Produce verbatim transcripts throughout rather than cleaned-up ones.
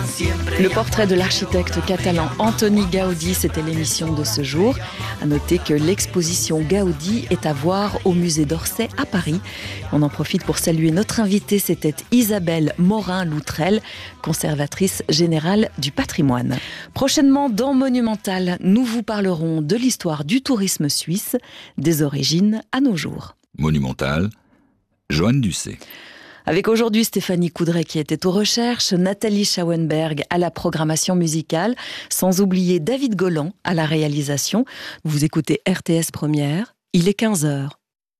Le portrait de l'architecte catalan Antoni Gaudí, c'était l'émission de ce jour. À noter que l'exposition Gaudí est à voir au musée d'Orsay à Paris. On en profite pour saluer notre invitée, c'était Isabelle Morin-Loutrel, conservatrice générale du patrimoine. Prochainement dans Monumental, nous vous parlerons de l'histoire du tourisme suisse, des origines à nos jours. Monumental, Joanne Ducé. Avec aujourd'hui Stéphanie Coudray qui était aux recherches, Nathalie Schauenberg à la programmation musicale, sans oublier David Golan à la réalisation. Vous écoutez R T S Première, il est quinze heures.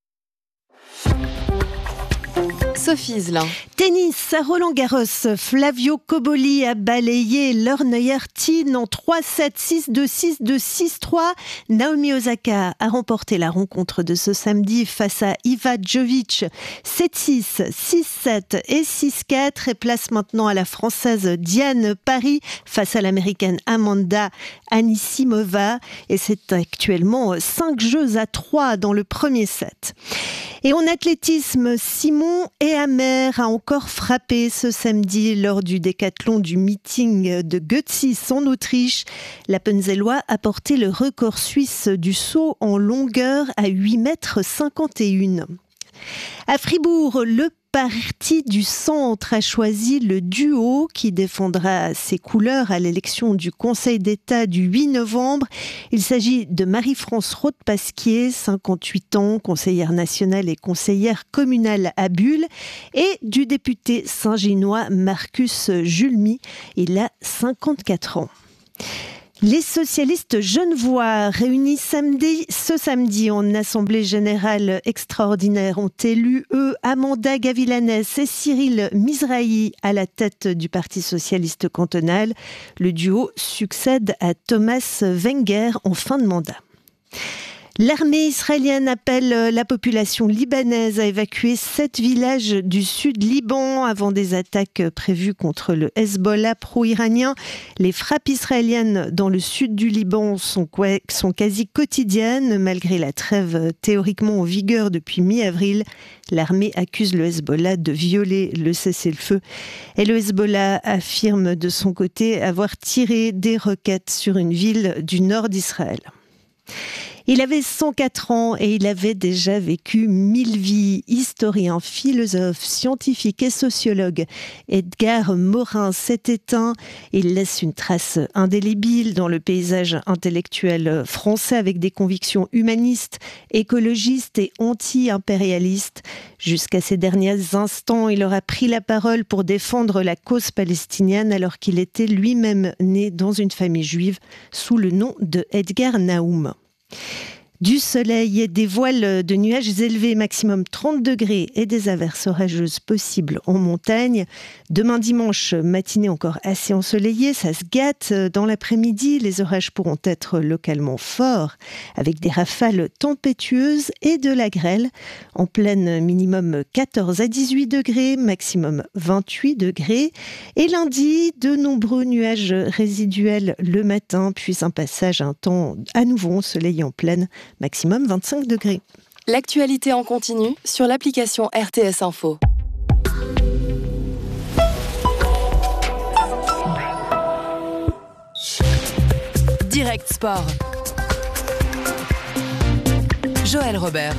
Sophie Zlin. Tennis à Roland-Garros, Flavio Cobolli a balayé Lorneuer Tin en trois sept, six deux, six deux, six trois. Naomi Osaka a remporté la rencontre de ce samedi face à Iva Jovic sept six, six sept et six quatre et place maintenant à la Française Diane Paris face à l'Américaine Amanda Anisimova et c'est actuellement cinq jeux à trois dans le premier set. Et en athlétisme, Simon Ehammer a encore frappé ce samedi lors du décathlon du meeting de Götzis en Autriche. L'Appenzellois a porté le record suisse du saut en longueur à huit mètres cinquante et un. À Fribourg, le parti du centre a choisi le duo qui défendra ses couleurs à l'élection du Conseil d'État du huit novembre. Il s'agit de Marie-France Rothe-Pasquier, cinquante-huit ans, conseillère nationale et conseillère communale à Bulle, et du député saint-ginois Marcus Julmy. Il a cinquante-quatre ans. Les socialistes genevois réunis samedi, ce samedi en assemblée générale extraordinaire ont élu, eux, Amanda Gavilanès et Cyril Mizrahi à la tête du Parti socialiste cantonal. Le duo succède à Thomas Wenger en fin de mandat. L'armée israélienne appelle la population libanaise à évacuer sept villages du sud Liban avant des attaques prévues contre le Hezbollah pro-iranien. Les frappes israéliennes dans le sud du Liban sont, sont quasi quotidiennes malgré la trêve théoriquement en vigueur depuis mi-avril. L'armée accuse le Hezbollah de violer le cessez-le-feu et le Hezbollah affirme de son côté avoir tiré des roquettes sur une ville du nord d'Israël. Il avait cent quatre ans et il avait déjà vécu mille vies. Historien, philosophe, scientifique et sociologue, Edgar Morin s'est éteint. Il laisse une trace indélébile dans le paysage intellectuel français avec des convictions humanistes, écologistes et anti-impérialistes. Jusqu'à ces derniers instants, il aura pris la parole pour défendre la cause palestinienne alors qu'il était lui-même né dans une famille juive sous le nom de Edgar Naoum. Du soleil et des voiles de nuages élevés, maximum trente degrés et des averses orageuses possibles en montagne. Demain dimanche, matinée encore assez ensoleillée, ça se gâte. Dans l'après-midi, les orages pourront être localement forts avec des rafales tempétueuses et de la grêle. En pleine, minimum quatorze à dix-huit degrés, maximum vingt-huit degrés. Et lundi, de nombreux nuages résiduels le matin, puis un passage à un temps à nouveau ensoleillé en pleine. Maximum vingt-cinq degrés. L'actualité en continu sur l'application R T S Info. Direct Sport. Joël Robert.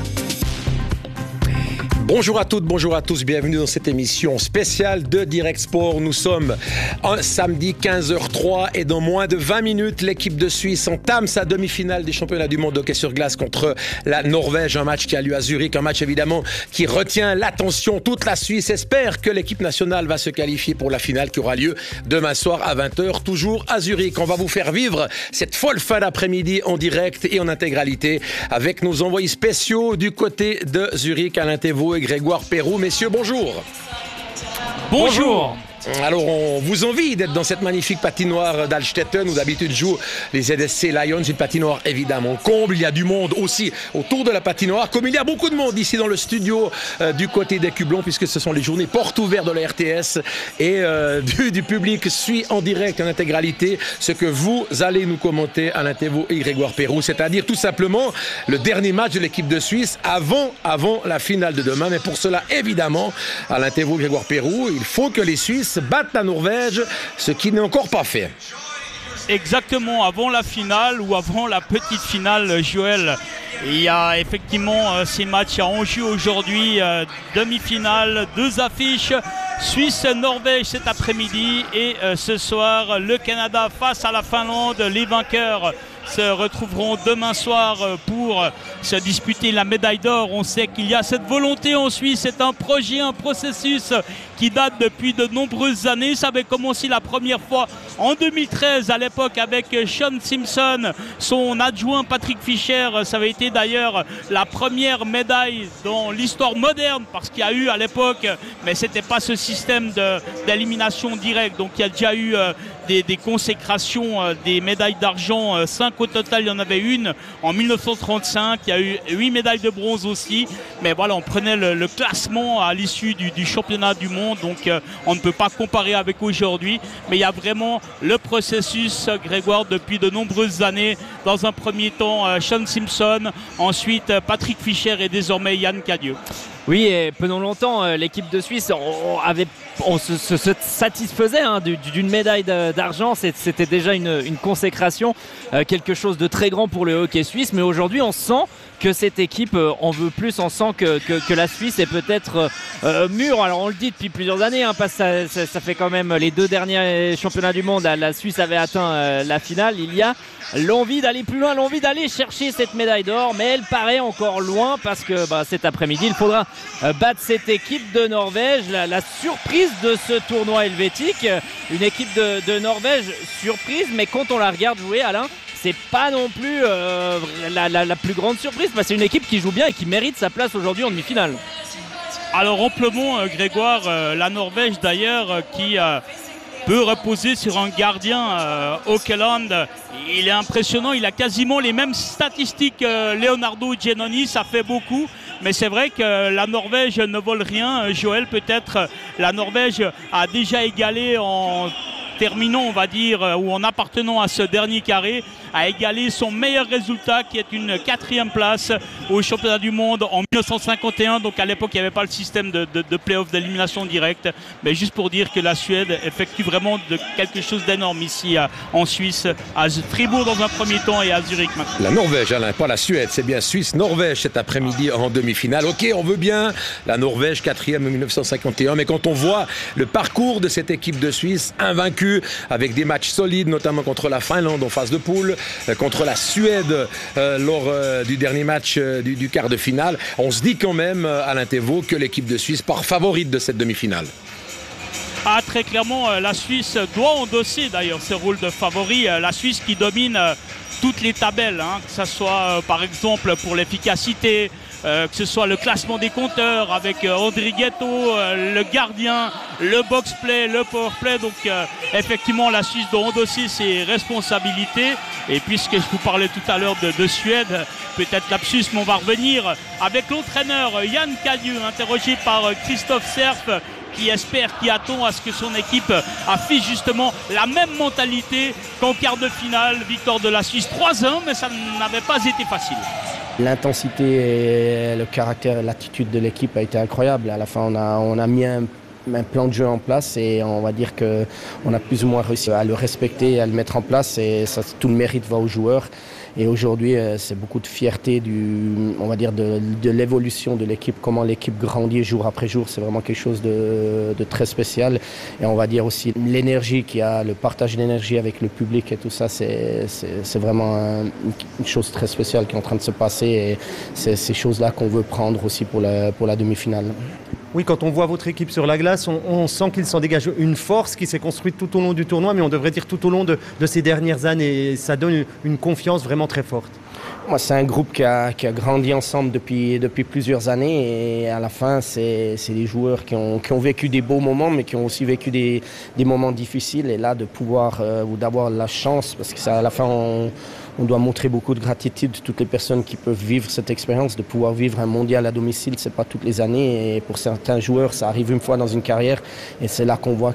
Bonjour à toutes, bonjour à tous, bienvenue dans cette émission spéciale de Direct Sport. Nous sommes un samedi quinze heures trois et dans moins de vingt minutes, l'équipe de Suisse entame sa demi-finale des championnats du monde de hockey sur glace contre la Norvège. Un match qui a lieu à Zurich, un match évidemment qui retient l'attention. Toute la Suisse espère que l'équipe nationale va se qualifier pour la finale qui aura lieu demain soir à vingt heures, toujours à Zurich. On va vous faire vivre cette folle fin d'après-midi en direct et en intégralité avec nos envoyés spéciaux du côté de Zurich, Alain Thévaux et Grégoire Perroux. Messieurs, bonjour. Bonjour. Alors, on vous envie d'être dans cette magnifique patinoire d'Alstetten où d'habitude jouent les Z S C Lions, une patinoire évidemment comble. Il y a du monde aussi autour de la patinoire, comme il y a beaucoup de monde ici dans le studio euh, du côté des Cublons, puisque ce sont les journées portes ouvertes de la R T S et euh, du, du public suit en direct en intégralité ce que vous allez nous commenter, Alain Thévaux et Grégoire Perroux, c'est-à-dire tout simplement le dernier match de l'équipe de Suisse avant, avant la finale de demain. Mais pour cela, évidemment, Alain Thévaux et Grégoire Perroux, il faut que les Suisses Suisse battent la Norvège, ce qui n'est encore pas fait. Exactement, avant la finale ou avant la petite finale, Joël. Il y a effectivement euh, ces matchs à enjeu aujourd'hui, euh, demi-finale, deux affiches, Suisse-Norvège cet après-midi et euh, ce soir le Canada face à la Finlande. Les vainqueurs se retrouveront demain soir pour se disputer la médaille d'or. On sait qu'il y a cette volonté en Suisse, c'est un projet, un processus qui date depuis de nombreuses années. Ça avait commencé la première fois en deux mille treize à l'époque avec Sean Simpson, son adjoint Patrick Fischer. Ça avait été d'ailleurs la première médaille dans l'histoire moderne parce qu'il y a eu à l'époque, mais c'était pas ce système de, d'élimination directe. Donc il y a déjà eu euh, des, des consécrations, euh, des médailles d'argent, euh, cinq au total. Il y en avait une en mille neuf cent trente-cinq. Il y a eu huit médailles de bronze aussi. Mais voilà, on prenait le, le classement à l'issue du, du championnat du monde. Donc euh, on ne peut pas comparer avec aujourd'hui. Mais il y a vraiment le processus, Grégoire, depuis de nombreuses années. Dans un premier temps, euh, Sean Simpson. Ensuite, euh, Patrick Fischer et désormais Yann Cadieux. Oui, et pendant longtemps, euh, l'équipe de Suisse, on, avait, on se, se, se satisfaisait hein, d'une médaille d'argent. C'était déjà une, une consécration, euh, quelque chose de très grand pour le hockey suisse. Mais aujourd'hui, on sent que cette équipe euh, en veut plus. On sent que, que, que la Suisse est peut-être euh, mûre. Alors, on le dit depuis plusieurs années, hein, parce que ça, ça, ça fait quand même les deux derniers championnats du monde. La Suisse avait atteint euh, la finale. Il y a l'envie d'aller plus loin, l'envie d'aller chercher cette médaille d'or. Mais elle paraît encore loin parce que bah, cet après-midi, il faudra battre cette équipe de Norvège, la, la surprise de ce tournoi helvétique, une équipe de, de Norvège surprise, mais quand on la regarde jouer, Alain, c'est pas non plus euh, la, la, la plus grande surprise, parce que c'est une équipe qui joue bien et qui mérite sa place aujourd'hui en demi-finale. Alors amplement, euh, Grégoire, euh, la Norvège d'ailleurs euh, qui euh, peut reposer sur un gardien, euh, Åkerland. Il est impressionnant, il a quasiment les mêmes statistiques que euh, Leonardo Giannoni, ça fait beaucoup. Mais c'est vrai que la Norvège ne vole rien. Joël, peut-être la Norvège a déjà égalé en terminant, on va dire, ou en appartenant à ce dernier carré, a égalé son meilleur résultat qui est une quatrième place au championnat du monde en mille neuf cent cinquante et un. Donc à l'époque, il n'y avait pas le système de, de, de play-off d'élimination directe. Mais juste pour dire que la Suède effectue vraiment de quelque chose d'énorme ici à, en Suisse, à Fribourg dans un premier temps et à Zurich maintenant. La Norvège, Alain, pas la Suède, c'est bien Suisse-Norvège cet après-midi en demi-finale. Ok, on veut bien la Norvège, quatrième en mille neuf cent cinquante et un, mais quand on voit le parcours de cette équipe de Suisse, invaincue, avec des matchs solides, notamment contre la Finlande en phase de poule, contre la Suède euh, lors euh, du dernier match euh, du, du quart de finale. On se dit quand même, euh, Alain Thévault, que l'équipe de Suisse part favorite de cette demi-finale. Ah, très clairement, euh, la Suisse doit endosser d'ailleurs ce rôle de favori. Euh, la Suisse qui domine euh, toutes les tabelles, hein, que ce soit euh, par exemple pour l'efficacité, Euh, que ce soit le classement des compteurs avec euh, André Ghetto, euh, le gardien, le box-play, le power-play. Donc euh, effectivement, la Suisse doit endosser ses responsabilités. Et puisque je vous parlais tout à l'heure de, de Suède, peut-être lapsus, mais on va revenir avec l'entraîneur Yann Cadieux, interrogé par Christophe Serf, qui espère, qui attend à ce que son équipe affiche justement la même mentalité qu'en quart de finale. Victoire de la Suisse trois un, mais ça n'avait pas été facile. L'intensité et le caractère, l'attitude de l'équipe a été incroyable. À la fin, on a, on a mis un, un plan de jeu en place et on va dire qu'on a plus ou moins réussi à le respecter et à le mettre en place. Et ça, tout le mérite va aux joueurs. Et aujourd'hui, c'est beaucoup de fierté du, on va dire de, de l'évolution de l'équipe, comment l'équipe grandit jour après jour. C'est vraiment quelque chose de, de très spécial. Et on va dire aussi l'énergie qu'il y a, le partage d'énergie avec le public et tout ça, c'est vraiment un, une chose très spéciale qui est en train de se passer. Et c'est ces choses-là qu'on veut prendre aussi pour la, pour la demi-finale. Oui, quand on voit votre équipe sur la glace, on, on sent qu'il s'en dégage une force qui s'est construite tout au long du tournoi, mais on devrait dire tout au long de, de ces dernières années. Et ça donne une, une confiance vraiment très forte. Moi, c'est un groupe qui a, qui a grandi ensemble depuis, depuis plusieurs années et à la fin, c'est des joueurs qui ont, qui ont vécu des beaux moments, mais qui ont aussi vécu des, des moments difficiles. Et là, de pouvoir euh, ou d'avoir la chance, parce que ça, à la fin, on, on doit montrer beaucoup de gratitude à toutes les personnes qui peuvent vivre cette expérience, de pouvoir vivre un mondial à domicile, c'est pas toutes les années. Et pour certains joueurs, ça arrive une fois dans une carrière. Et c'est là qu'on voit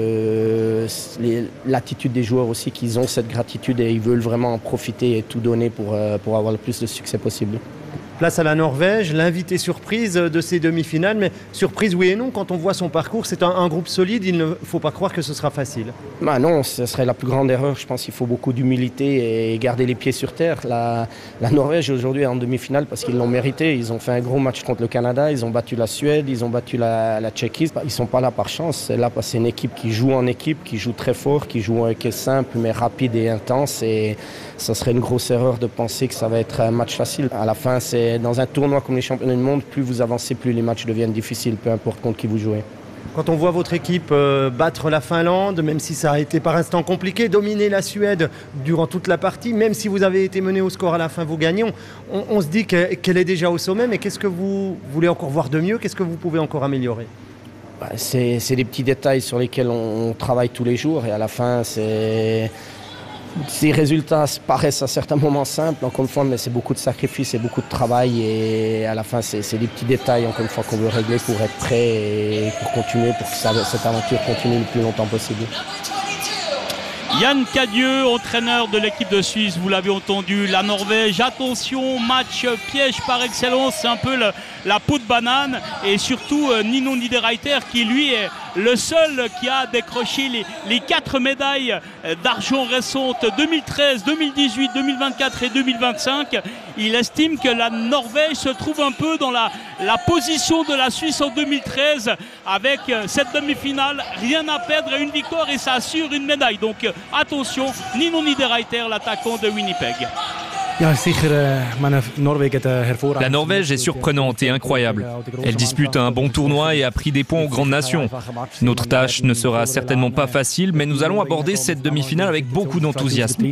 que l'attitude des joueurs aussi, qu'ils ont cette gratitude et ils veulent vraiment en profiter et tout donner pour, pour avoir le plus de succès possible. Place à la Norvège, l'invité surprise de ces demi-finales. Mais surprise oui et non, quand on voit son parcours, c'est un, un groupe solide, il ne faut pas croire que ce sera facile. Bah non, ce serait la plus grande erreur. Je pense qu'il faut beaucoup d'humilité et garder les pieds sur terre. La, la Norvège aujourd'hui est en demi-finale parce qu'ils l'ont mérité. Ils ont fait un gros match contre le Canada, ils ont battu la Suède, ils ont battu la, la Tchéquie. Ils ne sont pas là par chance, c'est là parce que c'est une équipe qui joue en équipe, qui joue très fort, qui joue un hockey simple mais rapide et intense. Et ça serait une grosse erreur de penser que ça va être un match facile. À la fin, c'est dans un tournoi comme les championnats du monde, plus vous avancez, plus les matchs deviennent difficiles, peu importe contre qui vous jouez. Quand on voit votre équipe euh, battre la Finlande, même si ça a été par instant compliqué, dominer la Suède durant toute la partie, même si vous avez été mené au score à la fin, vous gagnez, on, on, on se dit que, qu'elle est déjà au sommet, mais qu'est-ce que vous voulez encore voir de mieux? Qu'est-ce que vous pouvez encore améliorer? Bah, c'est, c'est des petits détails sur lesquels on, on travaille tous les jours et à la fin, c'est... Ces résultats paraissent à certains moments simples, encore une fois, mais c'est beaucoup de sacrifices et beaucoup de travail. Et à la fin, c'est, c'est des petits détails, encore une fois, qu'on veut régler pour être prêt et pour continuer, pour que ça, cette aventure continue le plus longtemps possible. Yann Cadieux, entraîneur de l'équipe de Suisse, vous l'avez entendu, la Norvège, attention, match piège par excellence, c'est un peu le, la peau de banane, et surtout euh, Nino Niederreiter qui lui est le seul qui a décroché les, les quatre médailles d'argent récentes deux mille treize, deux mille dix-huit, deux mille vingt-quatre et deux mille vingt-cinq. Il estime que la Norvège se trouve un peu dans la, la position de la Suisse en deux mille treize avec cette demi-finale, rien à perdre et une victoire et ça assure une médaille. Donc attention, Nino Niederreiter, l'attaquant de Winnipeg. La Norvège est surprenante et incroyable. Elle dispute un bon tournoi et a pris des points aux grandes nations. Notre tâche ne sera certainement pas facile, mais nous allons aborder cette demi-finale avec beaucoup d'enthousiasme.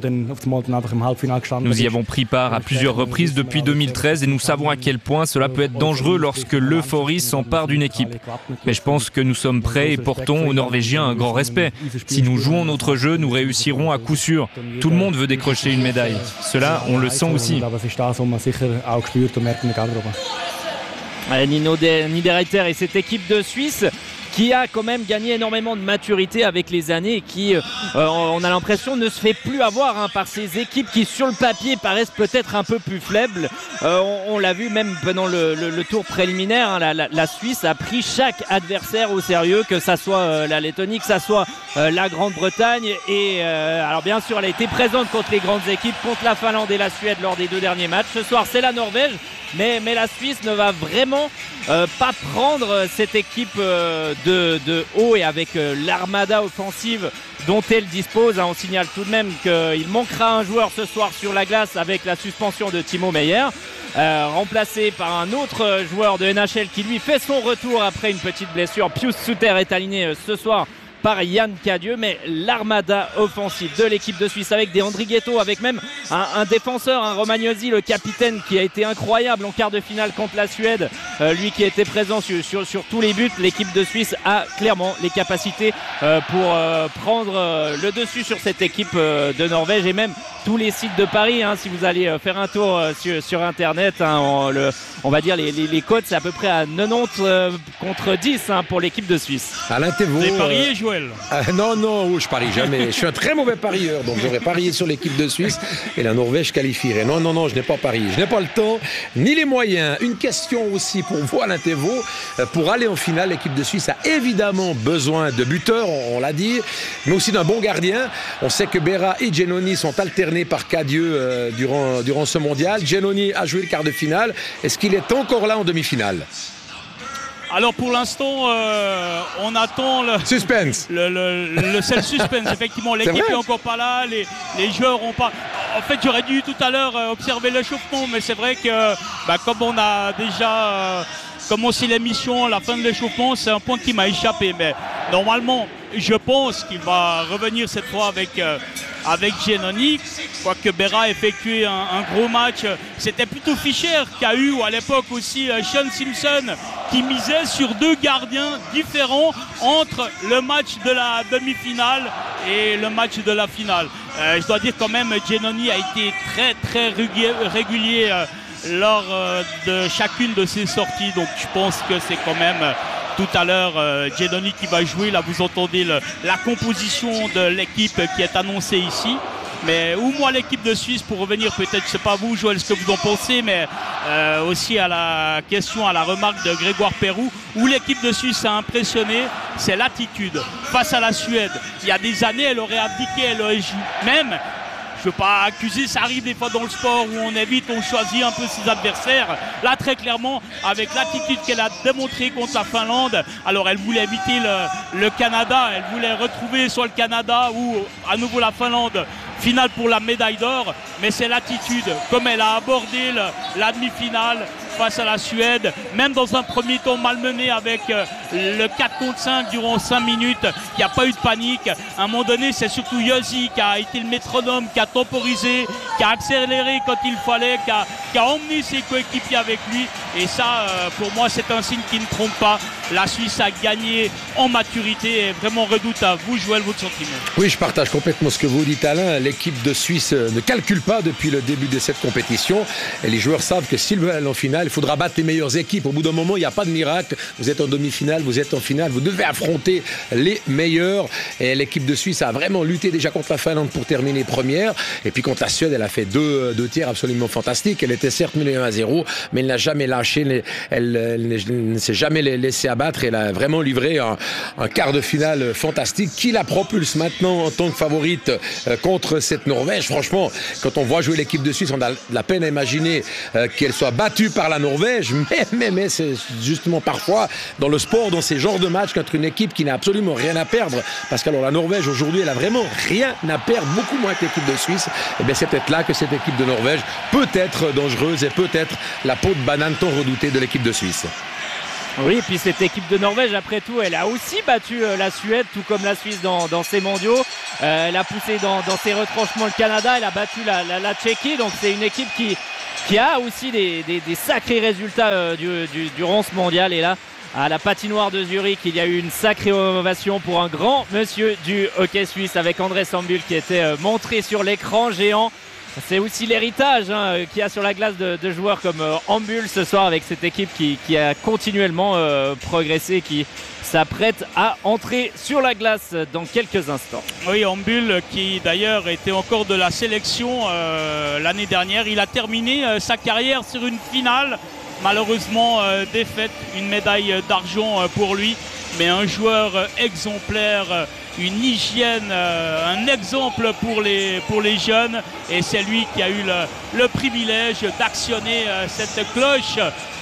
Nous y avons pris part à plusieurs reprises depuis deux mille treize et nous savons à quel point cela peut être dangereux lorsque l'euphorie s'empare d'une équipe. Mais je pense que nous sommes prêts et portons aux Norvégiens un grand respect. Si nous jouons notre jeu, nous réussirons à coup sûr. Tout le monde veut décrocher une médaille. Cela, on le sent aussi. Nino Niederreiter et cette équipe de Suisse qui a quand même gagné énormément de maturité avec les années et qui, euh, on a l'impression, ne se fait plus avoir hein, par ces équipes qui, sur le papier, paraissent peut-être un peu plus faibles. Euh, on, on l'a vu même pendant le, le, le tour préliminaire, hein, la, la, la Suisse a pris chaque adversaire au sérieux, que ça soit euh, la Lettonie, que ça soit euh, la Grande-Bretagne. Et euh, alors bien sûr, elle a été présente contre les grandes équipes, contre la Finlande et la Suède lors des deux derniers matchs. Ce soir, c'est la Norvège. Mais, mais la Suisse ne va vraiment euh, pas prendre cette équipe euh, de, de haut et avec euh, l'armada offensive dont elle dispose. Hein, on signale tout de même qu'il manquera un joueur ce soir sur la glace avec la suspension de Timo Meier, euh, remplacé par un autre joueur de N H L qui lui fait son retour après une petite blessure. Pius Suter est aligné euh, ce soir par Yann Cadieux, mais l'armada offensive de l'équipe de Suisse avec des Andrighetto, avec même un, un défenseur, un Romagnosi, le capitaine qui a été incroyable en quart de finale contre la Suède, euh, lui qui était présent sur, sur, sur tous les buts. L'équipe de Suisse a clairement les capacités euh, pour euh, prendre euh, le dessus sur cette équipe euh, de Norvège et même tous les sites de Paris, hein, si vous allez euh, faire un tour euh, sur, sur internet, hein, on, le, on va dire les, les, les cotes, c'est à peu près à quatre-vingt-dix euh, contre dix hein, pour l'équipe de Suisse. Alain Thévault, vous avez parié, Joël? euh, Non, non, je parie jamais. Je suis un très mauvais parieur, donc j'aurais parié sur l'équipe de Suisse et la Norvège qualifierait. Non, non, non, je n'ai pas parié. Je n'ai pas le temps, ni les moyens. Une question aussi pour vous, Alain Thévault. Pour aller en finale, l'équipe de Suisse a évidemment besoin de buteurs, on, on l'a dit, mais aussi d'un bon gardien. On sait que Berra et Giannoni sont alternés par Cadieux euh, durant, durant ce mondial. Giannoni a joué le quart de finale. Est-ce qu'il est encore là en demi-finale? Alors pour l'instant, euh, on attend le suspense. Le, le, le, c'est le suspense, effectivement. L'équipe est, est encore pas là, les, les joueurs ont pas. En fait, j'aurais dû tout à l'heure observer l'échauffement, mais c'est vrai que bah, comme on a déjà euh, commencé l'émission, la fin de l'échauffement, c'est un point qui m'a échappé. Mais normalement, je pense qu'il va revenir cette fois avec. Euh, avec Giannoni, quoique Berra a effectué un, un gros match. C'était plutôt Fischer qui a eu, ou à l'époque aussi euh, Sean Simpson, qui misait sur deux gardiens différents entre le match de la demi-finale et le match de la finale. Euh, je dois dire quand même, Giannoni a été très très régulier, régulier euh, lors euh, de chacune de ses sorties, donc je pense que c'est quand même... Euh, Tout à l'heure, euh, Giannoni qui va jouer. Là, vous entendez le, la composition de l'équipe qui est annoncée ici. Mais ou moi l'équipe de Suisse, pour revenir peut-être, je sais pas vous Joël ce que vous en pensez, mais euh, aussi à la question, à la remarque de Grégoire Pérou, où l'équipe de Suisse a impressionné, c'est l'attitude face à la Suède. Il y a des années, elle aurait abdiqué, elle aurait même. Je ne veux pas accuser, ça arrive des fois dans le sport où on évite, on choisit un peu ses adversaires. Là, très clairement, avec l'attitude qu'elle a démontrée contre la Finlande, alors elle voulait éviter le, le Canada, elle voulait retrouver soit le Canada ou à nouveau la Finlande, finale pour la médaille d'or, mais c'est l'attitude, comme elle a abordé le, la demi-finale face à la Suède, même dans un premier temps malmené avec le quatre contre cinq durant cinq minutes, il n'y a pas eu de panique. À un moment donné, c'est surtout Yossi qui a été le métronome, qui a temporisé, qui a accéléré quand il fallait, qui a, qui a emmené ses coéquipiers avec lui. Et ça, pour moi, c'est un signe qui ne trompe pas. La Suisse a gagné en maturité et vraiment redoutable. Vous, Joël, votre sentiment? Oui, je partage complètement ce que vous dites, Alain. L'équipe de Suisse ne calcule pas depuis le début de cette compétition. Et les joueurs savent que s'ils veulent aller en finale, il faudra battre les meilleures équipes. Au bout d'un moment, il n'y a pas de miracle. Vous êtes en demi-finale, vous êtes en finale. Vous devez affronter les meilleurs. Et l'équipe de Suisse a vraiment lutté déjà contre la Finlande pour terminer première. Et puis contre la Suède, elle a fait deux, deux tiers absolument fantastiques. Elle était certes menée un à zéro, mais elle n'a jamais lâché. Elle, elle, elle ne s'est jamais laissée abattre. Elle a vraiment livré un, un quart de finale fantastique qui la propulse maintenant en tant que favorite euh, contre cette Norvège. Franchement, quand on voit jouer l'équipe de Suisse, on a de la peine à imaginer euh, qu'elle soit battue par la Norvège. Mais, mais, mais c'est justement parfois dans le sport, dans ces genres de matchs, contre une équipe qui n'a absolument rien à perdre. Parce que alors la Norvège aujourd'hui, elle a vraiment rien à perdre, beaucoup moins que l'équipe de Suisse. Et bien c'est peut-être là que cette équipe de Norvège peut être dangereuse et peut être la peau de banane tant redoutée de l'équipe de Suisse. Oui, et puis cette équipe de Norvège, après tout, elle a aussi battu euh, la Suède, tout comme la Suisse dans, dans ses mondiaux. Euh, elle a poussé dans, dans ses retranchements le Canada, elle a battu la, la, la Tchéquie. Donc c'est une équipe qui, qui a aussi des, des, des sacrés résultats euh, du, du, durant ce mondial. Et là, à la patinoire de Zurich, il y a eu une sacrée ovation pour un grand monsieur du hockey suisse avec André Sambul qui était euh, montré sur l'écran géant. C'est aussi l'héritage hein, qu'il y a sur la glace de, de joueurs comme euh, Ambul ce soir avec cette équipe qui, qui a continuellement euh, progressé, qui s'apprête à entrer sur la glace dans quelques instants. Oui, Ambul qui d'ailleurs était encore de la sélection euh, l'année dernière. Il a terminé euh, sa carrière sur une finale, malheureusement euh, défaite, une médaille d'argent euh, pour lui. Mais un joueur euh, exemplaire, euh, une hygiène, euh, un exemple pour les, pour les jeunes. Et c'est lui qui a eu le, le privilège d'actionner euh, cette cloche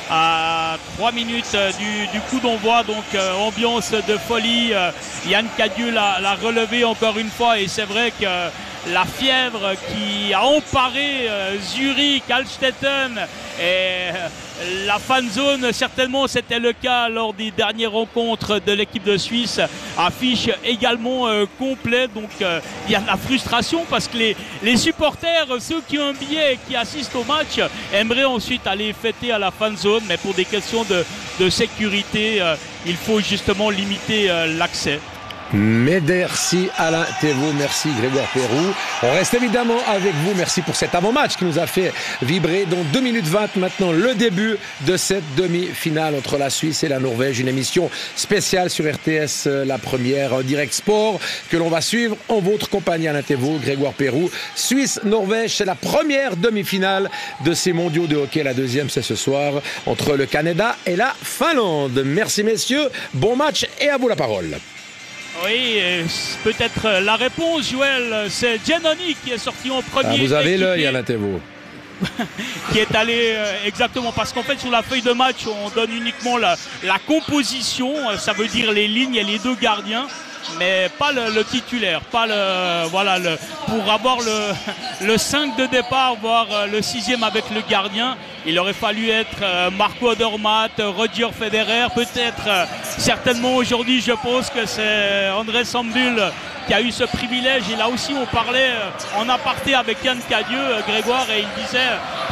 à trois minutes euh, du, du coup d'envoi. Donc euh, ambiance de folie. Euh, Yann Cadieux l'a, l'a relevé encore une fois. Et c'est vrai que la fièvre qui a emparé euh, Zurich, Alstetten et euh, la fan zone, certainement c'était le cas lors des dernières rencontres de l'équipe de Suisse, affiche également euh, complète. Donc il euh, y a de la frustration parce que les, les supporters, ceux qui ont un billet et qui assistent au match, aimeraient ensuite aller fêter à la fan zone, mais pour des questions de, de sécurité, euh, il faut justement limiter euh, l'accès. Merci Alain Thévault, merci Grégoire Pérou. On reste évidemment avec vous. Merci pour cet avant-match qui nous a fait vibrer. Dans deux minutes vingt maintenant, le début de cette demi-finale entre la Suisse et la Norvège. Une émission spéciale sur R T S, la première en direct sport que l'on va suivre en votre compagnie. Alain Thévault, Grégoire Pérou. Suisse-Norvège, c'est la première demi-finale de ces mondiaux de hockey. La deuxième, c'est ce soir entre le Canada et la Finlande. Merci messieurs, bon match et à vous la parole. Oui, peut-être la réponse, Joël, c'est Giannoni qui est sorti en premier. Ah, vous avez l'œil, Alain Thévault. Qui est allé euh, exactement, parce qu'en fait sur la feuille de match on donne uniquement la, la composition, ça veut dire les lignes et les deux gardiens, mais pas le, le titulaire, pas le voilà le pour avoir le, le cinq de départ, voire le sixième avec le gardien, il aurait fallu être euh, Marco Odermatt, Roger Federer, peut-être euh, certainement aujourd'hui je pense que c'est André Sambul qui a eu ce privilège. Et là aussi on parlait euh, en aparté avec Yann Cadieux, euh, Grégoire, et il disait euh,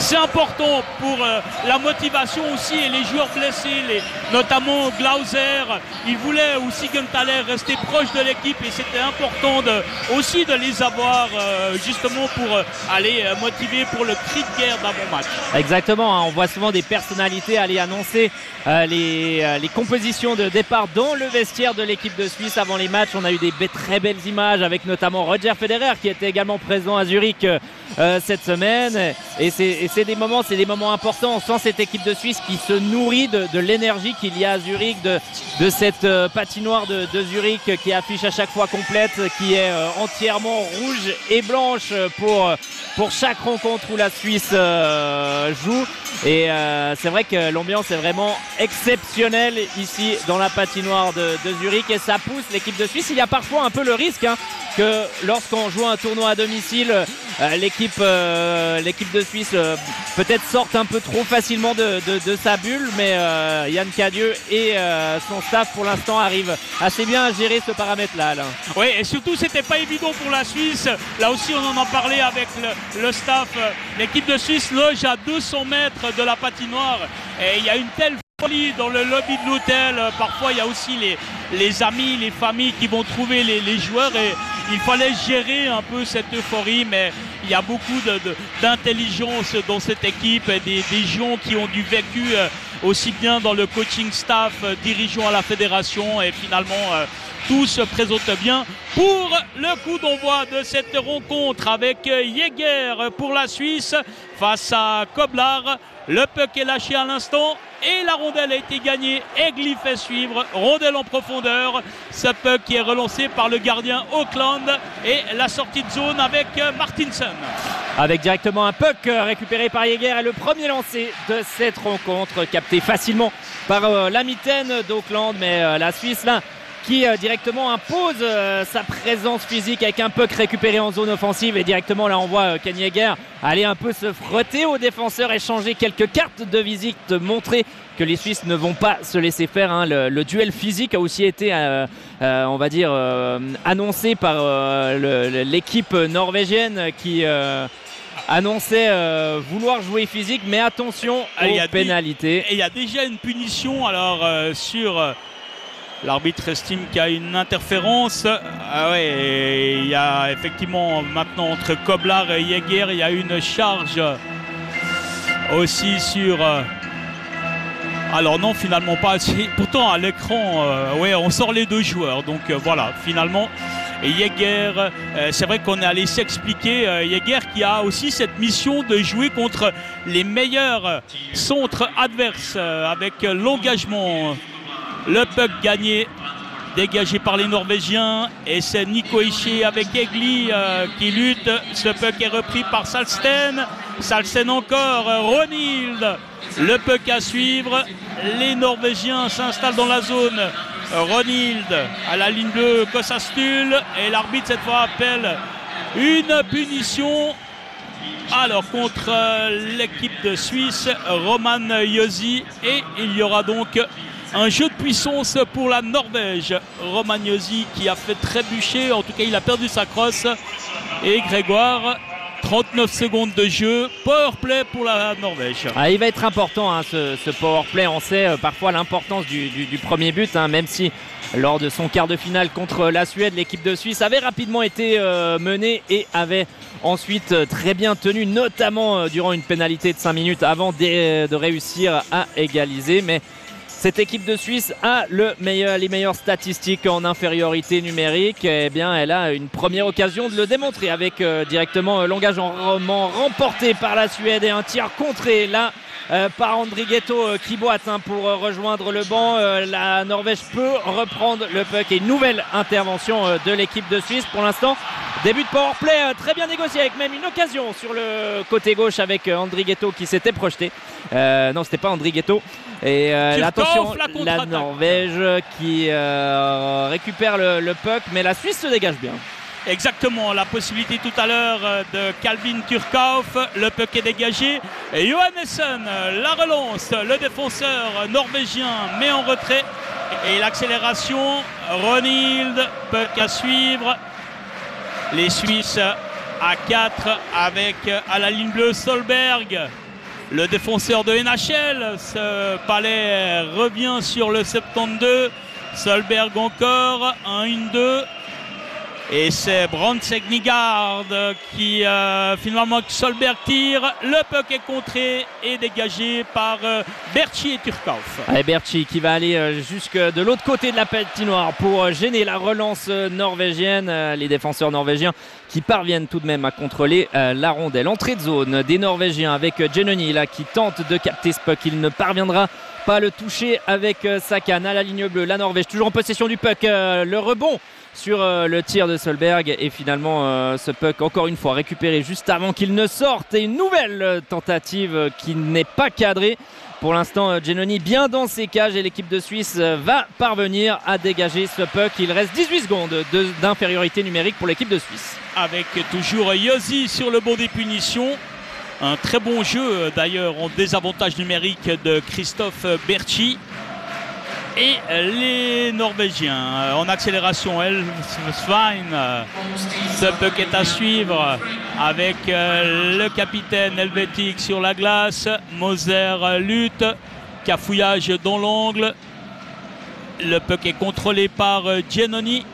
c'est important pour euh, la motivation aussi et les joueurs blessés, les, notamment Glauser. Il voulait aussi Siegenthaler rester proche de l'équipe et c'était important de, aussi de les avoir euh, justement pour euh, aller euh, motiver pour le cri de guerre d'avant-match. Exactement, hein, on voit souvent des personnalités aller annoncer euh, les, euh, les compositions de départ dans le vestiaire de l'équipe de Suisse avant les matchs. On a eu des be- très belles images avec notamment Roger Federer qui était également présent à Zurich euh, cette semaine et c'est, et c'est des moments c'est des moments importants. On sent cette équipe de Suisse qui se nourrit de, de l'énergie qu'il y a à Zurich, de, de cette euh, patinoire de, de Zurich qui affiche à chaque fois complète, qui est euh, entièrement rouge et blanche pour, pour chaque rencontre où la Suisse euh, joue et euh, c'est vrai que l'ambiance est vraiment exceptionnelle ici dans la patinoire de, de Zurich et ça pousse l'équipe de Suisse. Il y a parfois un peu le risque hein, que lorsqu'on joue un tournoi à domicile euh, l'équipe, euh, l'équipe de Suisse euh, peut-être sorte un peu trop facilement de, de, de sa bulle mais euh, Yann Cadieux et euh, son staff pour l'instant arrivent assez bien à gérer ce paramètre-là, Alain. Oui, et surtout c'était pas évident pour la Suisse. Là aussi on en a parlé avec le, le staff. L'équipe de Suisse loge à deux cents mètres de la patinoire et il y a une telle folie dans le lobby de l'hôtel. Parfois il y a aussi les, les amis, les familles qui vont trouver les, les joueurs et il fallait gérer un peu cette euphorie mais il y a beaucoup de, de, d'intelligence dans cette équipe, des, des gens qui ont du vécu aussi bien dans le coaching staff, dirigeants à la fédération et finalement euh, tout se présente bien pour le coup d'envoi de cette rencontre avec Jäger pour la Suisse face à Koblar. Le puck est lâché à l'instant et la rondelle a été gagnée. Egli fait suivre, rondelle en profondeur. Ce puck qui est relancé par le gardien Auckland et la sortie de zone avec Martinson. Avec directement un puck récupéré par Jäger et le premier lancé de cette rencontre capté facilement par euh, la mitaine d'Auckland mais euh, la Suisse là qui euh, directement impose euh, sa présence physique avec un puck récupéré en zone offensive et directement là on voit euh, Ken Jäger aller un peu se frotter aux défenseurs, échanger quelques cartes de visite, montrer que les Suisses ne vont pas se laisser faire hein. le, le duel physique a aussi été euh, euh, on va dire euh, annoncé par euh, le, l'équipe norvégienne qui euh, annonçait euh, vouloir jouer physique mais attention aux pénalités. Et il y a déjà une punition alors euh, sur euh, l'arbitre estime qu'il y a une interférence. Ah ouais, il y a effectivement maintenant entre Koblar et Jäger, il y a une charge aussi sur. Euh, alors non, finalement pas. Pourtant à l'écran, euh, ouais, on sort les deux joueurs. Donc euh, voilà, finalement. Et Jäger, euh, c'est vrai qu'on est allé s'expliquer. Euh, Jäger qui a aussi cette mission de jouer contre les meilleurs centres adverses euh, avec l'engagement. Le puck gagné, dégagé par les Norvégiens et c'est Nico Hischier avec Egli euh, qui lutte. Ce puck est repris par Salsten. Salsten encore, Ronhild. Le puck à suivre. Les Norvégiens s'installent dans la zone. Ronhild à la ligne bleue, Kossastul et l'arbitre cette fois appelle une punition. Alors contre l'équipe de Suisse, Roman Josi et il y aura donc un jeu de puissance pour la Norvège. Roman Josi qui a fait trébucher, en tout cas il a perdu sa crosse. Et Grégoire, trente-neuf secondes de jeu, powerplay pour la Norvège. Ah, il va être important hein, ce, ce powerplay, on sait euh, parfois l'importance du, du, du premier but, hein, même si lors de son quart de finale contre la Suède, l'équipe de Suisse avait rapidement été euh, menée et avait ensuite euh, très bien tenu, notamment euh, durant une pénalité de cinq minutes avant de, de réussir à égaliser. Mais cette équipe de Suisse a le meilleur, les meilleures statistiques en infériorité numérique. Eh bien, elle a une première occasion de le démontrer avec euh, directement euh, l'engagement remporté par la Suède et un tir contré là euh, par Andrighetto euh, qui boite hein, pour euh, rejoindre le banc. Euh, la Norvège peut reprendre le puck et une nouvelle intervention euh, de l'équipe de Suisse. Pour l'instant, début de powerplay euh, très bien négocié avec même une occasion sur le côté gauche avec euh, Andrighetto qui s'était projeté. Euh, non, c'était pas Andrighetto. Et euh, attention, la, la Norvège qui euh, récupère le, le puck, mais la Suisse se dégage bien. Exactement, la possibilité tout à l'heure de Calvin Turkauf, le puck est dégagé. Et Johannesson, la relance, le défenseur norvégien met en retrait. Et l'accélération, Ronhild, puck à suivre. Les Suisses à quatre avec à la ligne bleue Solberg. le défenseur de N H L. Ce palais revient sur le soixante-douze. Solberg encore, un un deux. Et c'est Brandsen-Nygard qui euh, finalement Solberg tire. Le puck est contré et dégagé par euh, Berchi et Turkov. Allez, Berchi qui va aller euh, jusque de l'autre côté de la patinoire pour euh, gêner la relance euh, norvégienne. Euh, les défenseurs norvégiens qui parviennent tout de même à contrôler euh, la rondelle. Entrée de zone des Norvégiens avec euh, Genoni là qui tente de capter ce puck. Il ne parviendra pas à le toucher avec euh, sa canne à la ligne bleue. La Norvège toujours en possession du puck. Euh, le rebond sur euh, le tir de Solberg et finalement euh, ce puck encore une fois récupéré juste avant qu'il ne sorte et une nouvelle euh, tentative euh, qui n'est pas cadrée. Pour l'instant euh, Genoni bien dans ses cages et l'équipe de Suisse euh, va parvenir à dégager ce puck. Il reste dix-huit secondes de, d'infériorité numérique pour l'équipe de Suisse. Avec toujours Yossi sur le banc des punitions. Un très bon jeu d'ailleurs en désavantage numérique de Christophe Berchi. Et les Norvégiens en accélération, Elfsvein, ce puck est à suivre avec le capitaine helvétique sur la glace. Moser lutte, cafouillage dans l'angle. Le puck est contrôlé par Genoni.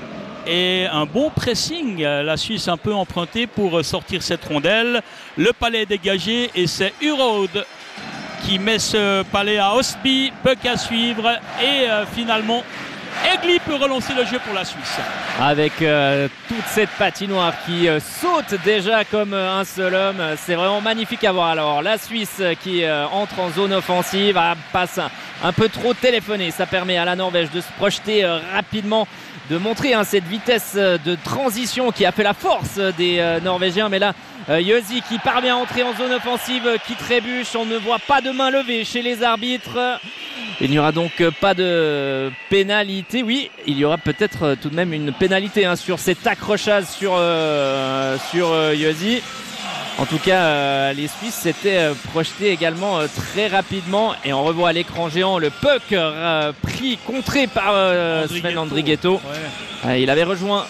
Et un bon pressing, la Suisse un peu empruntée pour sortir cette rondelle. Le palais est dégagé et c'est Urode qui met ce palais à Osby, puck à suivre et euh, finalement Egli peut relancer le jeu pour la Suisse. Avec euh, toute cette patinoire qui euh, saute déjà comme euh, un seul homme, c'est vraiment magnifique à voir. Alors la Suisse qui euh, entre en zone offensive, ah, passe un, un peu trop téléphoné, ça permet à la Norvège de se projeter euh, rapidement, de montrer hein, cette vitesse de transition qui a fait la force des euh, Norvégiens. Mais là, euh, Yossi qui parvient à entrer en zone offensive, euh, qui trébuche. On ne voit pas de main levée chez les arbitres. Il n'y aura donc pas de pénalité. Oui, il y aura peut-être euh, tout de même une pénalité hein, sur cet accrochage sur, euh, sur euh, Yossi. En tout cas, euh, les Suisses s'étaient euh, projetés également euh, très rapidement. Et on revoit à l'écran géant le puck euh, pris, contré par euh, Sven Andrighetto. Ouais. Euh, il avait rejoint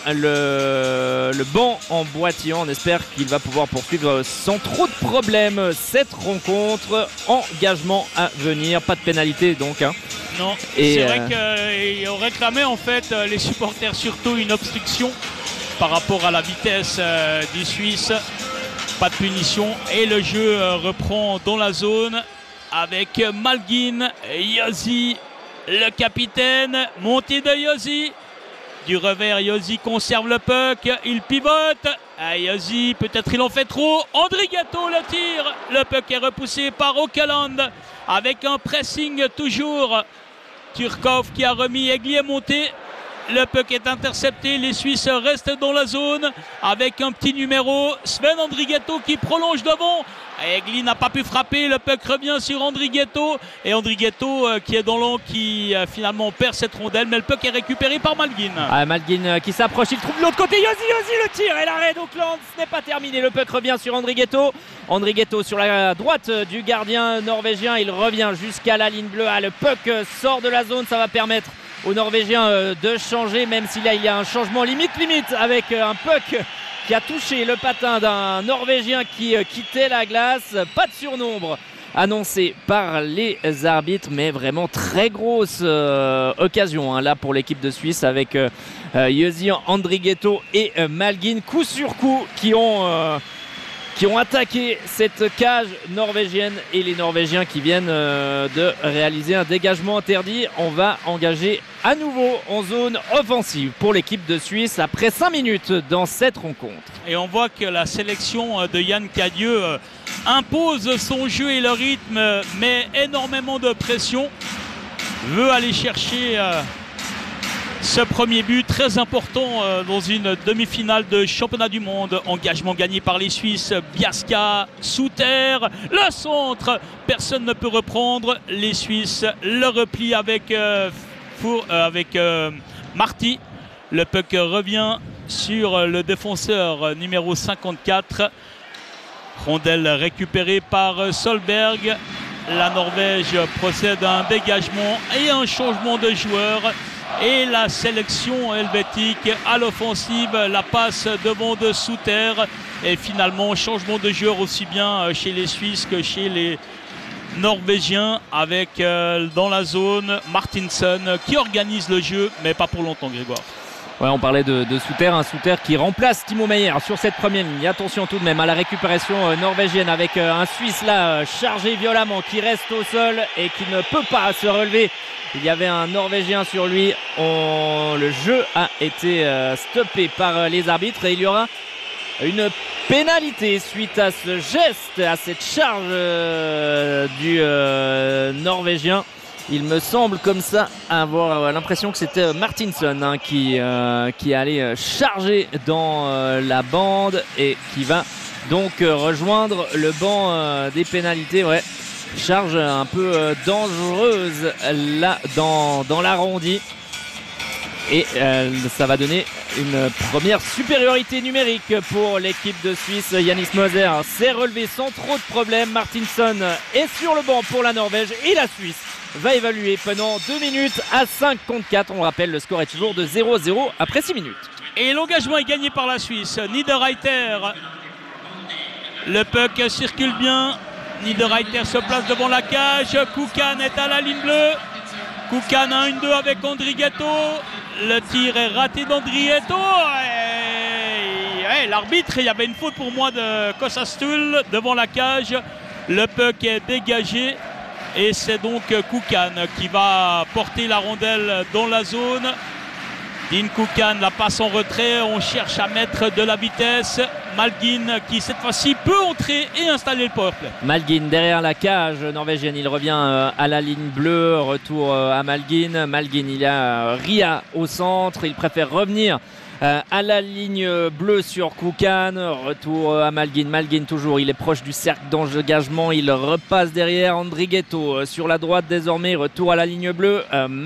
le, le banc en boitillant. On espère qu'il va pouvoir poursuivre sans trop de problèmes cette rencontre. Engagement à venir. Pas de pénalité donc. Hein. Non, et c'est euh... vrai qu'ils ont réclamé en fait les supporters surtout une obstruction par rapport à la vitesse euh, des Suisses. Pas de punition et le jeu reprend dans la zone avec Malgin, Yossi, le capitaine, montée de Yossi. Du revers, Yossi conserve le puck, il pivote. Yossi, peut-être il en fait trop. Andrighetto le tire. Le puck est repoussé par Okeland avec un pressing toujours. Turkov qui a remis, Egli est monté. Le puck est intercepté, les Suisses restent dans la zone avec un petit numéro, Sven Andrighetto qui prolonge devant. Egli n'a pas pu frapper, le puck revient sur Andrighetto et Andrighetto euh, qui est dans l'eau qui euh, finalement perd cette rondelle, mais le puck est récupéré par Malgin. Ah, Malgin euh, qui s'approche, il trouve de l'autre côté, Yossi, Yossi le tire et l'arrêt d'Auckland, ce n'est pas terminé, le puck revient sur Andrighetto. Andrighetto sur la droite du gardien norvégien, il revient jusqu'à la ligne bleue, ah, le puck sort de la zone, ça va permettre aux Norvégiens de changer, même s'il y a, il y a un changement limite limite avec un puck qui a touché le patin d'un Norvégien qui quittait la glace. Pas de surnombre annoncé par les arbitres, mais vraiment très grosse euh, occasion hein, là pour l'équipe de Suisse avec euh, Yossi, Andrighetto et euh, Malgin coup sur coup qui ont euh, qui ont attaqué cette cage norvégienne et les Norvégiens qui viennent euh, de réaliser un dégagement interdit. On va engager à nouveau en zone offensive pour l'équipe de Suisse après cinq minutes dans cette rencontre. Et on voit que la sélection de Yann Cadieux euh, impose son jeu et le rythme, met énormément de pression, veut aller chercher euh, ce premier but très important euh, dans une demi-finale de championnat du monde. Engagement gagné par les Suisses. Biasca sous terre. Le centre. Personne ne peut reprendre. Les Suisses le repli avec, euh, Four, euh, avec euh, Marty. Le puck revient sur le défenseur numéro cinquante-quatre. Rondelle récupérée par Solberg. La Norvège procède à un dégagement et un changement de joueur. Et la sélection helvétique à l'offensive, la passe devant de Souter. Et finalement, changement de joueur aussi bien chez les Suisses que chez les Norvégiens, avec euh, dans la zone Martinson qui organise le jeu, mais pas pour longtemps, Grégoire. Ouais, on parlait de, de Souter, un Souter qui remplace Timo Meyer sur cette première ligne. Attention tout de même à la récupération euh, norvégienne avec euh, un Suisse là euh, chargé violemment qui reste au sol et qui ne peut pas se relever. Il y avait un Norvégien sur lui. On... Le jeu a été euh, stoppé par euh, les arbitres et il y aura une pénalité suite à ce geste, à cette charge euh, du euh, Norvégien. Il me semble comme ça avoir l'impression que c'était Martinson hein, qui, euh, qui allait charger dans euh, la bande et qui va donc euh, rejoindre le banc euh, des pénalités. Ouais. Charge un peu euh, dangereuse là dans, dans l'arrondi. Et euh, ça va donner une première supériorité numérique pour l'équipe de Suisse. Yannis Moser s'est relevé sans trop de problèmes. Martinson est sur le banc pour la Norvège et la Suisse va évaluer pendant deux minutes à cinq contre quatre. On rappelle, le score est toujours de zéro à zéro après six minutes. Et l'engagement est gagné par la Suisse. Niederreiter, le puck circule bien. Niederreiter se place devant la cage. Kukan est à la ligne bleue. Kukan un deux avec Andrighetto. Le tir est raté d'Andrighetto. Et... Et l'arbitre, il y avait une faute pour moi de Kosastul devant la cage. Le puck est dégagé. Et c'est donc Kukan qui va porter la rondelle dans la zone. Dean Kukan, la passe en retrait. On cherche à mettre de la vitesse. Malgin qui cette fois-ci peut entrer et installer le powerplay. Malgin derrière la cage norvégienne. Il revient à la ligne bleue. Retour à Malgin. Malgin, il y a Ria au centre. Il préfère revenir à la ligne bleue sur Kukan. Retour à Malgin. Malgin toujours, il est proche du cercle d'engagement. Il repasse derrière Andrighetto sur la droite désormais. Retour à la ligne bleue.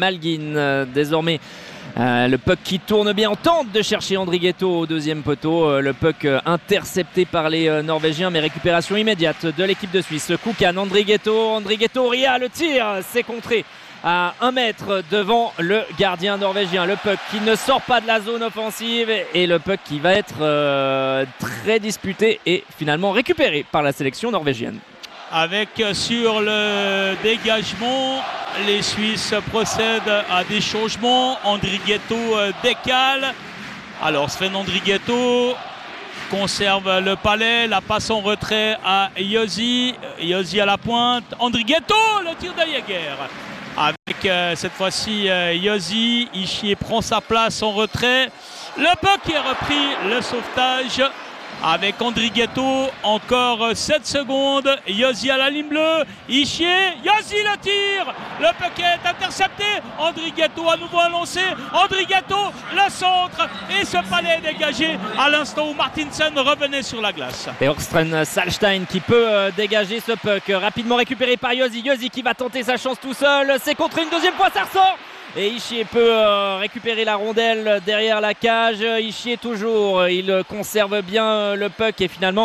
Malgin désormais. Euh, le puck qui tourne bien, on tente de chercher Andrighetto au deuxième poteau, euh, le puck euh, intercepté par les euh, Norvégiens, mais récupération immédiate de l'équipe de Suisse. Kukan, Andrighetto, Andrighetto, Ria, le tir, c'est contré à un mètre devant le gardien norvégien. Le puck qui ne sort pas de la zone offensive et le puck qui va être euh, très disputé et finalement récupéré par la sélection norvégienne. Avec sur le dégagement, les Suisses procèdent à des changements. Andrighetto décale. Alors Sven Andrighetto conserve le palais. La passe en retrait à Josi. Josi à la pointe. Andrighetto, le tir de Jäger. Avec euh, cette fois-ci euh, Josi. Ischier prend sa place en retrait. Le puck est repris. Le sauvetage. Avec Andrighetto, encore sept secondes. Josi à la ligne bleue. Ischier, Josi le tire. Le puck est intercepté. Andrighetto à nouveau lancé. Andrighetto, le centre. Et ce palais est dégagé à l'instant où Martinson revenait sur la glace. Et Orstrand Salstein qui peut euh, dégager ce puck. Rapidement récupéré par Josi. Josi qui va tenter sa chance tout seul. C'est contre une deuxième fois, ça ressort. Et Ischier peut euh, récupérer la rondelle derrière la cage. Ischier toujours, il conserve bien euh, le puck et finalement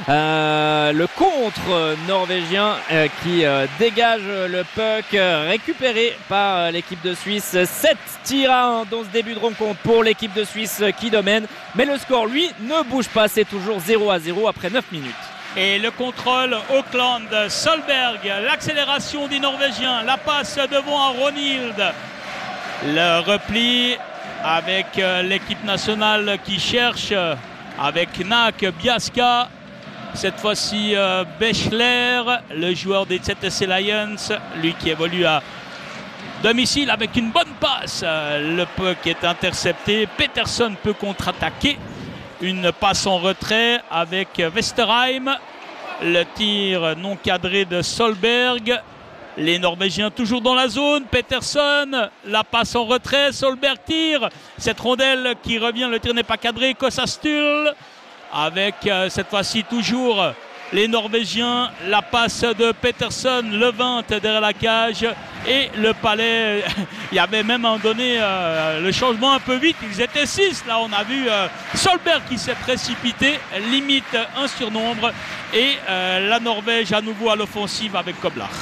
euh, le contre norvégien euh, qui euh, dégage le puck euh, récupéré par euh, l'équipe de Suisse. sept tirs à un dans ce début de rencontre pour l'équipe de Suisse euh, qui domine. Mais le score, lui, ne bouge pas. C'est toujours zéro à zéro après neuf minutes. Et le contrôle Auckland, Solberg, l'accélération des Norvégiens, la passe devant à Ronhild. Le repli avec euh, l'équipe nationale qui cherche euh, avec Knack, Biaska. Cette fois-ci euh, Bechler, le joueur des Z S C Lions, lui qui évolue à domicile avec une bonne passe. Euh, le puck est intercepté. Peterson peut contre-attaquer. Une passe en retrait avec Westerheim. Le tir non cadré de Solberg. Les Norvégiens toujours dans la zone. Peterson, la passe en retrait. Solberg tire. Cette rondelle qui revient, le tir n'est pas cadré. Kosastul avec euh, cette fois-ci toujours les Norvégiens. La passe de Peterson, le vingt derrière la cage. Et le palais, il y avait même à un donné euh, le changement un peu vite. Ils étaient six. Là, on a vu euh, Solberg qui s'est précipité. Limite un surnombre. Et euh, la Norvège à nouveau à l'offensive avec Koblar.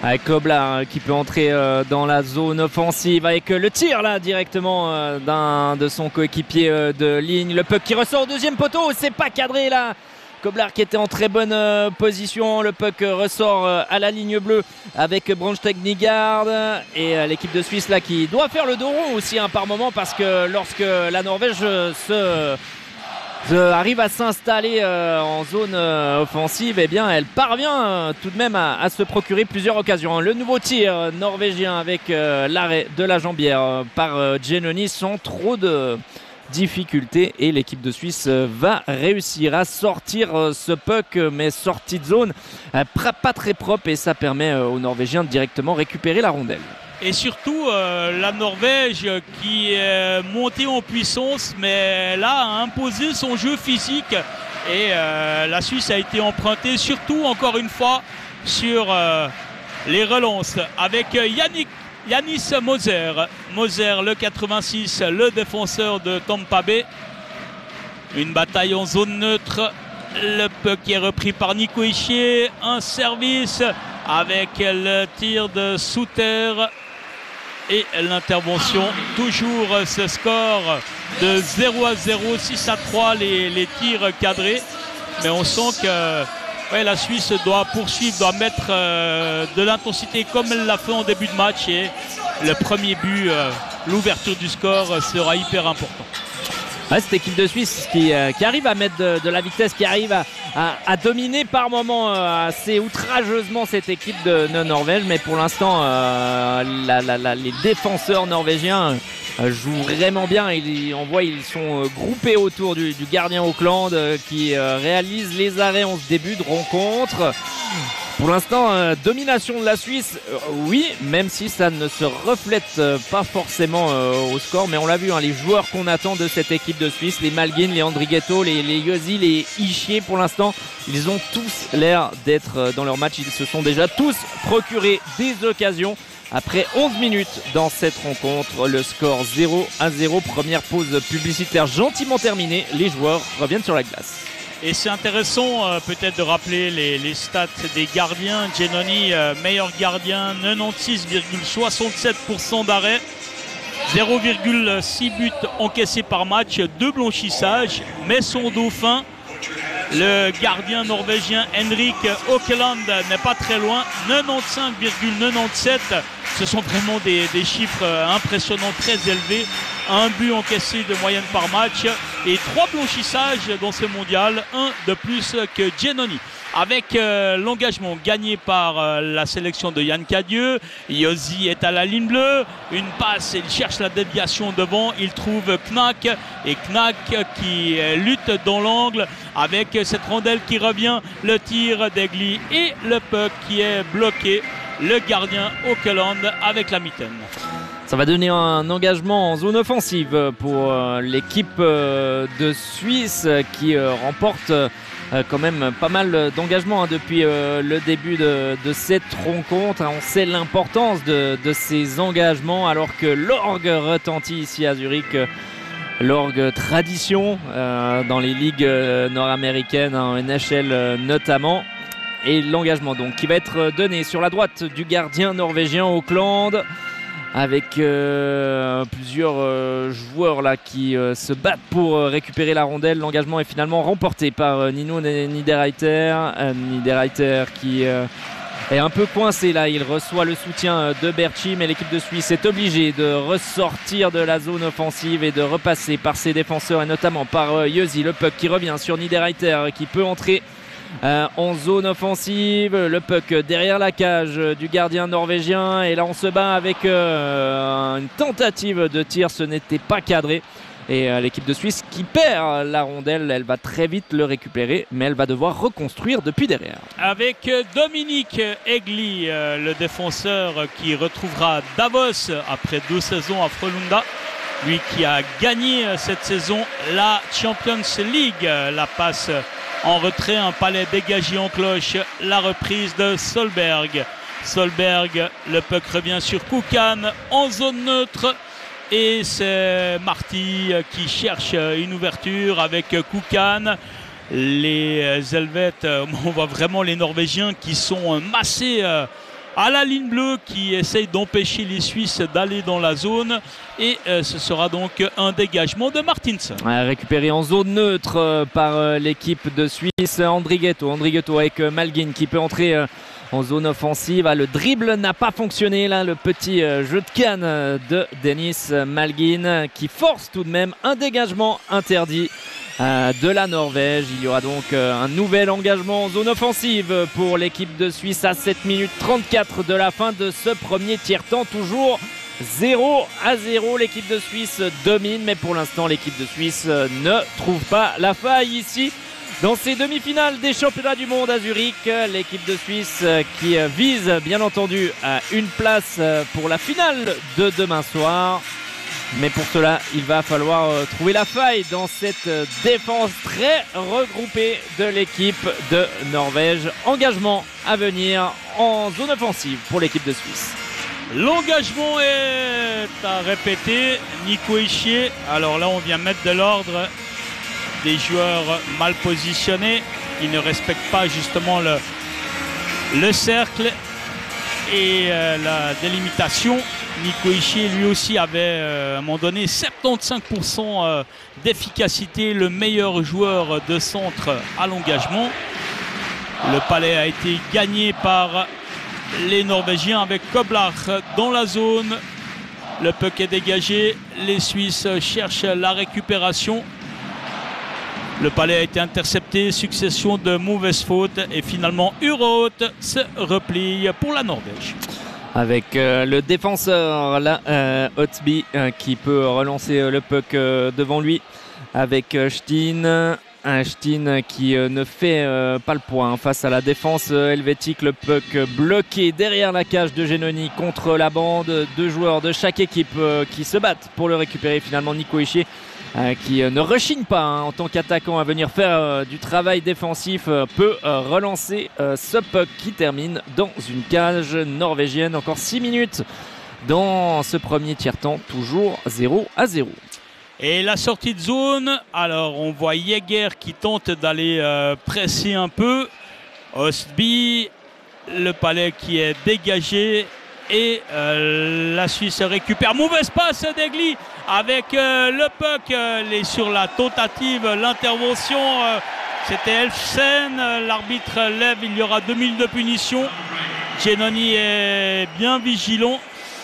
avec Koblar qui peut entrer euh, dans la zone offensive avec euh, le tir là directement euh, d'un de son coéquipier euh, de ligne. Le puck qui ressort au deuxième poteau, c'est pas cadré là. Koblar qui était en très bonne euh, position, le puck euh, ressort euh, à la ligne bleue avec Brøndstad-Nygard et euh, l'équipe de Suisse là qui doit faire le dos rond aussi hein, par moment, parce que lorsque la Norvège euh, se Euh, arrive à s'installer euh, en zone euh, offensive, et eh bien elle parvient euh, tout de même à, à se procurer plusieurs occasions. Le nouveau tir euh, norvégien avec euh, l'arrêt de la jambière euh, par euh, Giannoni sans trop de difficultés, et l'équipe de Suisse euh, va réussir à sortir euh, ce puck, mais sortie de zone euh, pas très propre, et ça permet euh, aux Norvégiens de directement récupérer la rondelle. Et surtout euh, la Norvège qui est montée en puissance, mais là a imposé son jeu physique, et euh, la Suisse a été empruntée surtout encore une fois sur euh, les relances avec Yannick, Yannis Moser. Moser, le quatre-vingt-six, le défenseur de Tampa Bay. Une bataille en zone neutre. Le puck qui est repris par Nico Hischier. Un service avec le tir de Suter. Et l'intervention, toujours ce score de zéro à zéro, six à trois les, les tirs cadrés. Mais on sent que ouais, la Suisse doit poursuivre, doit mettre euh, de l'intensité comme elle l'a fait en début de match. Et le premier but, euh, l'ouverture du score sera hyper important. Ouais, cette équipe de Suisse qui, euh, qui arrive à mettre de, de la vitesse, qui arrive à, à, à dominer par moments euh, assez outrageusement cette équipe de, de Norvège, mais pour l'instant euh, la, la, la, les défenseurs norvégiens euh, jouent vraiment bien. Ils, on voit ils sont euh, groupés autour du, du gardien Auckland euh, qui euh, réalise les arrêts en ce début de rencontre. Pour l'instant, euh, domination de la Suisse, euh, oui, même si ça ne se reflète euh, pas forcément euh, au score. Mais on l'a vu, hein, les joueurs qu'on attend de cette équipe de Suisse, les Malgin, les Andrighetto, les, les Josi, les Hischier, pour l'instant, ils ont tous l'air d'être euh, dans leur match. Ils se sont déjà tous procurés des occasions. Après onze minutes dans cette rencontre, le score zéro à zéro. Première pause publicitaire gentiment terminée. Les joueurs reviennent sur la glace. Et c'est intéressant euh, peut-être de rappeler les, les stats des gardiens. Giannoni, euh, meilleur gardien, quatre-vingt-seize virgule soixante-sept pour cent d'arrêt, zéro virgule six buts encaissés par match, deux blanchissages, mais son dauphin, le gardien norvégien Henrik Auckland, n'est pas très loin, quatre-vingt-quinze virgule quatre-vingt-dix-sept. Ce sont vraiment des, des chiffres impressionnants, très élevés. Un but encaissé de moyenne par match et trois blanchissages dans ce mondial, un de plus que Giannoni. Avec euh, l'engagement gagné par euh, la sélection de Yann Cadieux, Josi est à la ligne bleue, une passe, il cherche la déviation devant, il trouve Knack, et Knack qui euh, lutte dans l'angle avec cette rondelle qui revient, le tir d'Egli et le puck qui est bloqué, le gardien Auckland avec la mitaine. Ça va donner un engagement en zone offensive pour euh, l'équipe euh, de Suisse qui euh, remporte euh, quand même pas mal d'engagement hein, depuis euh, le début de, de cette rencontre. On sait l'importance de, de ces engagements alors que l'orgue retentit ici à Zurich. L'orgue tradition euh, dans les ligues euh, nord-américaines, en N H L euh, notamment. Et l'engagement donc qui va être donné sur la droite du gardien norvégien Auckland, avec euh, plusieurs euh, joueurs là qui euh, se battent pour euh, récupérer la rondelle. L'engagement est finalement remporté par euh, Nino Niederreiter. Euh, Niederreiter qui euh, est un peu coincé là. Il reçoit le soutien de Berchi, mais l'équipe de Suisse est obligée de ressortir de la zone offensive et de repasser par ses défenseurs et notamment par euh, Josi. Le puck qui revient sur Niederreiter qui peut entrer Euh, en zone offensive, le puck derrière la cage du gardien norvégien, et là on se bat avec euh, une tentative de tir, ce n'était pas cadré, et euh, l'équipe de Suisse qui perd la rondelle, elle va très vite le récupérer, mais elle va devoir reconstruire depuis derrière. Avec Dominique Egli, euh, le défenseur qui retrouvera Davos après deux saisons à Frölunda, lui qui a gagné cette saison la Champions League. La passe en retrait, un palais dégagé en cloche, la reprise de Solberg. Solberg, le puck revient sur Kukan en zone neutre et c'est Marty qui cherche une ouverture avec Kukan. Les Helvètes, on voit vraiment les Norvégiens qui sont massés à la ligne bleue qui essaye d'empêcher les Suisses d'aller dans la zone et euh, ce sera donc un dégagement de Martins. Ouais, récupéré en zone neutre euh, par euh, l'équipe de Suisse. Andrighetto, Andrighetto avec euh, Malguin qui peut entrer euh, en zone offensive. Ah, le dribble n'a pas fonctionné là, le petit euh, jeu de canne euh, de Denis Malguin euh, qui force tout de même un dégagement interdit euh, de la Norvège. Il y aura donc euh, un nouvel engagement en zone offensive pour l'équipe de Suisse à sept minutes trente-quatre de la fin de ce premier tiers-temps. Toujours zéro à zéro, l'équipe de Suisse domine, mais pour l'instant l'équipe de Suisse ne trouve pas la faille ici. Dans ces demi-finales des championnats du monde à Zurich, l'équipe de Suisse qui vise bien entendu à une place pour la finale de demain soir. Mais pour cela, il va falloir trouver la faille dans cette défense très regroupée de l'équipe de Norvège. Engagement à venir en zone offensive pour l'équipe de Suisse. L'engagement est à répéter. Nico Hischier, alors là on vient mettre de l'ordre. Des joueurs mal positionnés qui ne respectent pas justement le, le cercle et euh, la délimitation. Nico Hischier lui aussi avait euh, à un moment donné soixante-quinze pour cent euh, d'efficacité, le meilleur joueur de centre à l'engagement. Le palais a été gagné par les Norvégiens avec Koblar dans la zone. Le puck est dégagé, les Suisses cherchent la récupération. Le palais a été intercepté, succession de mauvaises fautes et finalement Urot se replie pour la Norvège. Avec euh, le défenseur là, euh, Otsby euh, qui peut relancer euh, le puck euh, devant lui avec euh, Steen. Un Steen qui euh, ne fait euh, pas le point face à la défense euh, helvétique. Le puck bloqué derrière la cage de Genoni contre la bande. Deux joueurs de chaque équipe euh, qui se battent pour le récupérer. Finalement Nico Hischier euh, qui euh, ne rechigne pas hein, en tant qu'attaquant à venir faire euh, du travail défensif euh, peut euh, relancer euh, ce puck qui termine dans une cage norvégienne. Encore six minutes dans ce premier tiers-temps, toujours zéro à zéro. Et la sortie de zone, alors on voit Jäger qui tente d'aller euh, presser un peu. Ostby, le palais qui est dégagé et euh, la Suisse récupère. Mauvaise passe d'Egli avec euh, le puck. Euh, les sur la tentative, l'intervention, euh, c'était Elfsen. L'arbitre lève, il y aura deux minutes de punition. Genoni est bien vigilant